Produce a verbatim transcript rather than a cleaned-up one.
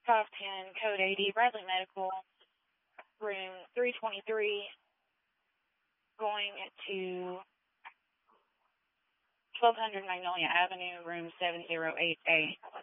five ten, code eighty, Bradley Medical, room three twenty-three, going to twelve hundred Magnolia Avenue, room seven oh eight A.